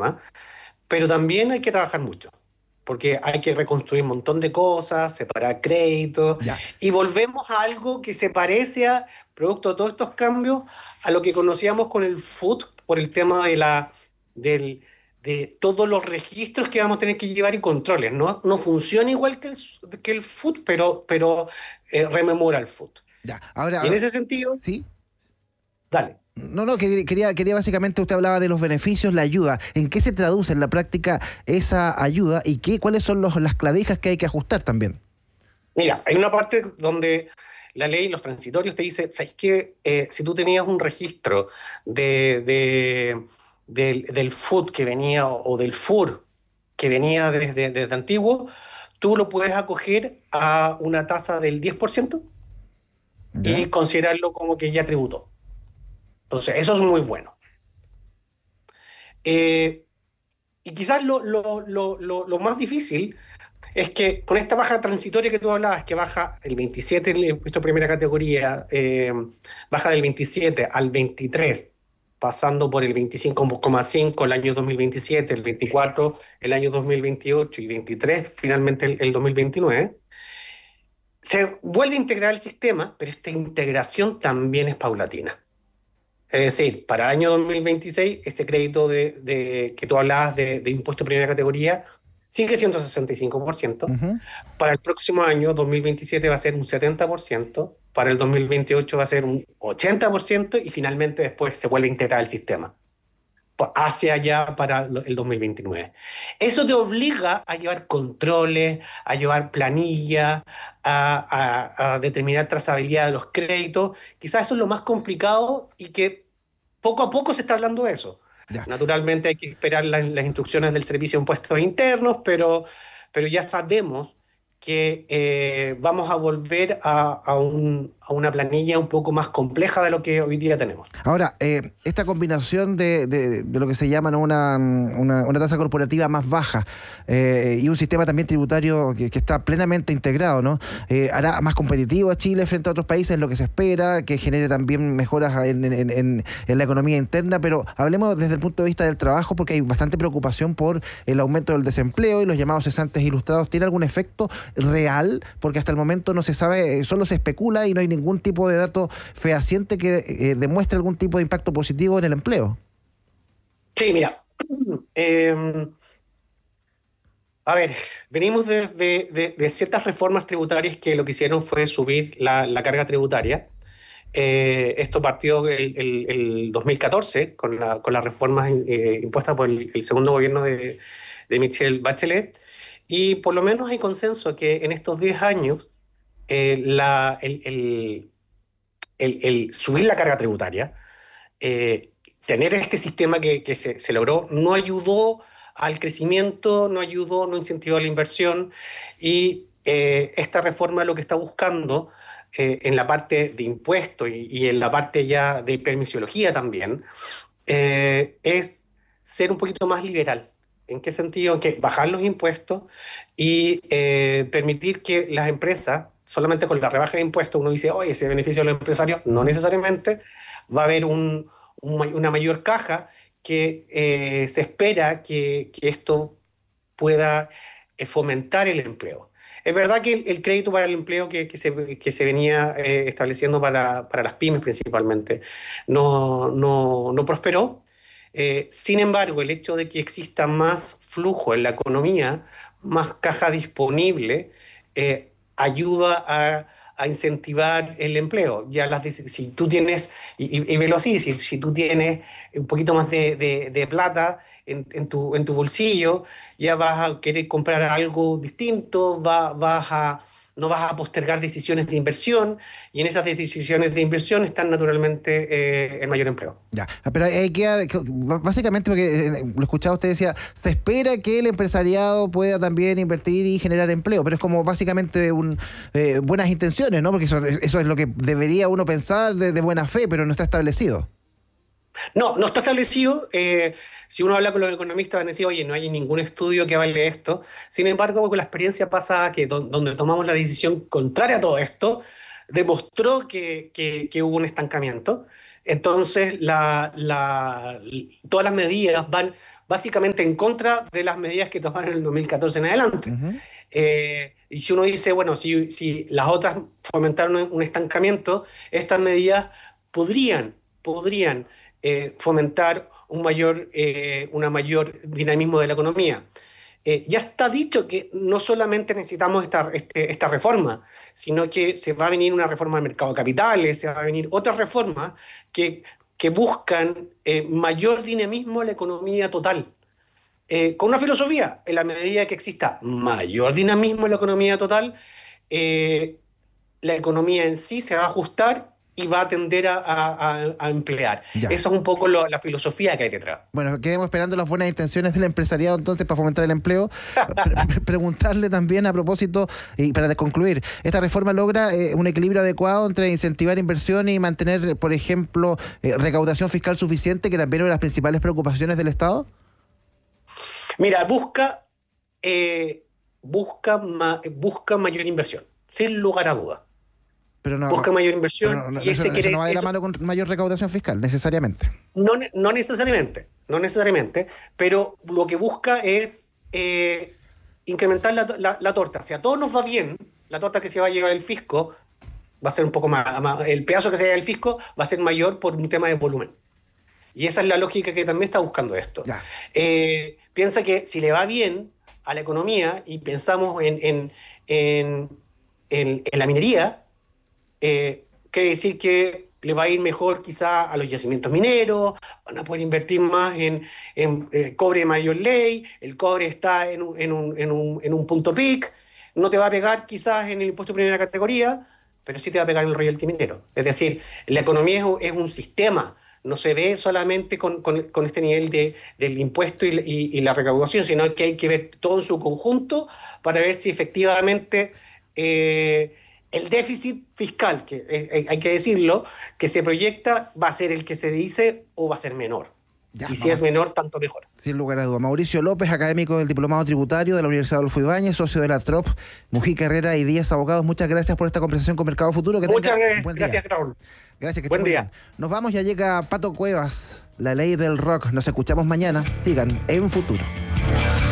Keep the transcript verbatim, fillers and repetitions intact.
sistema, pero también hay que trabajar mucho, porque hay que reconstruir un montón de cosas, separar créditos, Ya. y volvemos a algo que se parece a, producto de todos estos cambios, a lo que conocíamos con el food, por el tema de la, del, de todos los registros que vamos a tener que llevar y controles. No, no funciona igual que el, que el food, pero, pero eh, rememora el food. Ya. Y en Ahora, ese sentido, ¿sí? dale. No, no, que- quería, quería básicamente, usted hablaba de los beneficios, la ayuda. ¿En qué se traduce en la práctica esa ayuda y qué, cuáles son los, las clavijas que hay que ajustar también? Mira, hay una parte donde la ley, los transitorios, te dice, ¿sabes qué? Eh, si tú tenías un registro de, de- del, del food que venía o del fur que venía desde, desde antiguo, tú lo puedes acoger a una tasa del diez por ciento ¿Ya? y considerarlo como que ya tributó. Entonces, eso es muy bueno. Eh, y quizás lo, lo, lo, lo, lo más difícil es que con esta baja transitoria que tú hablabas, que baja el veintisiete, el impuesto de primera categoría, eh, baja del veintisiete al veintitrés, pasando por el veinticinco coma cinco el año dos mil veintisiete, el veinticuatro el año dos mil veintiocho y veintitrés finalmente el, el dos mil veintinueve, se vuelve a integrar el sistema, pero esta integración también es paulatina. Es decir, para el año dos mil veintiséis, este crédito de, de, que tú hablabas de, de impuesto de primera categoría sigue siendo sesenta y cinco por ciento. Ujú. Para el próximo año, dos mil veintisiete, va a ser un setenta por ciento. Para el dos mil veintiocho va a ser un ochenta por ciento y finalmente después se vuelve a integrar el sistema hacia allá para el dos mil veintinueve. Eso te obliga a llevar controles, a llevar planilla, a, a, a determinar trazabilidad de los créditos. Quizás eso es lo más complicado y que poco a poco se está hablando de eso. Ya. Naturalmente hay que esperar las, las instrucciones del Servicio de Impuestos Internos, pero, pero ya sabemos que eh, vamos a volver a, a, un, a una planilla un poco más compleja de lo que hoy día tenemos. Ahora, eh, esta combinación de, de- de lo que se llama, ¿no?, una, una- una tasa corporativa más baja eh, y un sistema también tributario que, que está plenamente integrado, ¿no? Eh, hará más competitivo a Chile frente a otros países, lo que se espera, que genere también mejoras en, en- en- en la economía interna, pero hablemos desde el punto de vista del trabajo, porque hay bastante preocupación por el aumento del desempleo y los llamados cesantes ilustrados. ¿Tiene algún efecto real? Porque hasta el momento no se sabe, eh, solo se especula y no hay ningún tipo de dato fehaciente que eh, demuestre algún tipo de impacto positivo en el empleo. Sí, mira, eh, a ver, venimos de, de- de- de ciertas reformas tributarias que lo que hicieron fue subir la, la carga tributaria. Eh, esto partió el, el- el dos mil catorce con, la, con las reformas eh, impuestas por el, el segundo gobierno de, de Michelle Bachelet, y por lo menos hay consenso que en estos diez años eh, la, el, el- el- el subir la carga tributaria, eh, tener este sistema que, que se, se logró, no ayudó al crecimiento, no ayudó, no incentivó la inversión, y eh, esta reforma lo que está buscando eh, en la parte de impuestos y, y en la parte ya de permisiología también, eh, es ser un poquito más liberal. ¿En qué sentido? En que bajar los impuestos y eh, permitir que las empresas, solamente con la rebaja de impuestos, uno dice, oye, ese beneficio a los empresarios, no Ujú. necesariamente, va a haber un, un, una mayor caja que eh, se espera que, que esto pueda eh, fomentar el empleo. Es verdad que el, el crédito para el empleo que, que, se, que se venía eh, estableciendo para, para las pymes principalmente no, no, no prosperó. Eh, sin embargo, el hecho de que exista más flujo en la economía, más caja disponible, eh, ayuda a, a, incentivar el empleo. Ya las, si tú tienes, y, y, y velo así, si, si tú tienes un poquito más de, de, de plata en, en, tu, en tu bolsillo, ya vas a querer comprar algo distinto, va, vas a, no vas a postergar decisiones de inversión, y en esas decisiones de inversión están naturalmente eh, el mayor empleo. Ya, pero ahí queda, básicamente, porque eh, lo escuchaba usted decía, se espera que el empresariado pueda también invertir y generar empleo, pero es como básicamente un, eh, buenas intenciones, ¿no? Porque eso, eso es lo que debería uno pensar de, de buena fe, pero no está establecido. No, no está establecido. Eh, si uno habla con los economistas van a decir, oye, no hay ningún estudio que avale esto. Sin embargo, con la experiencia pasada, que do, donde tomamos la decisión contraria a todo esto, demostró que, que, que hubo un estancamiento. Entonces, la, la, todas las medidas van básicamente en contra de las medidas que tomaron en el dos mil catorce en adelante. Uh-huh. Eh, y si uno dice, bueno, si, si las otras fomentaron un estancamiento, estas medidas podrían, podrían eh, fomentar un mayor, eh, una mayor dinamismo de la economía. Eh, ya está dicho que no solamente necesitamos esta, este, esta reforma, sino que se va a venir una reforma del mercado de capitales, se va a venir otras reformas que, que buscan eh, mayor dinamismo en la economía total. Eh, con una filosofía, en la medida que exista mayor dinamismo en la economía total, eh, la economía en sí se va a ajustar y va a tender a, a, a emplear. Ya. Esa es un poco lo, la filosofía que hay detrás. Bueno, quedemos esperando las buenas intenciones del empresariado entonces para fomentar el empleo. Pre preguntarle también a propósito, y para concluir, ¿esta reforma logra eh, un equilibrio adecuado entre incentivar inversión y mantener, por ejemplo, eh, recaudación fiscal suficiente, que también es una de las principales preocupaciones del Estado? Mira, busca, eh, busca, ma busca mayor inversión, sin lugar a dudas. Pero no, busca mayor inversión no, no, y ese eso, quiere, eso no va de la eso, mano con mayor recaudación fiscal, necesariamente. No, no necesariamente, no necesariamente, pero lo que busca es eh, incrementar la, la, la torta. Si a todos nos va bien, la torta que se va a llevar el fisco va a ser un poco más, más el pedazo que se lleva el fisco va a ser mayor por un tema de volumen. Y esa es la lógica que también está buscando esto. Eh, piensa que si le va bien a la economía y pensamos en, en, en, en, en la minería, Eh, quiere decir que le va a ir mejor quizá a los yacimientos mineros, van a poder invertir más en, en eh, cobre de mayor ley, el cobre está en un, en, un, en, un, en un punto peak, no te va a pegar quizás en el impuesto de primera categoría, pero sí te va a pegar en el royalty minero. Es decir, la economía es un, es un sistema, no se ve solamente con, con, con este nivel de, del impuesto y, y, y la recaudación, sino que hay que ver todo en su conjunto para ver si efectivamente eh, el déficit fiscal, que eh, hay que decirlo, que se proyecta, va a ser el que se dice o va a ser menor. Ya, y si vamos. Es menor, tanto mejor. Sin lugar a dudas. Mauricio López, académico del Diplomado Tributario de la Universidad Adolfo Ibáñez, socio de la T R O P, Mujica Herrera y Díaz Abogados. Muchas gracias por esta conversación con Mercado Futuro. Que Muchas tenga gracias, un buen gracias, día. Raúl. Gracias, que buen día. Bien. Nos vamos, ya llega Pato Cuevas, la ley del rock. Nos escuchamos mañana. Sigan en Futuro.